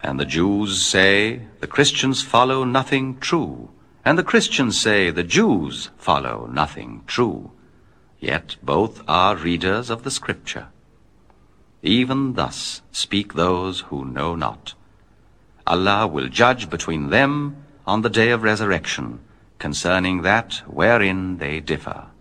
And the Jews say the Christians follow nothing true, and the Christians say the Jews follow nothing true. Yet both are readers of the Scripture. Even thus speak those who know not. Allah will judge between them on the day of resurrection concerning that wherein they differ.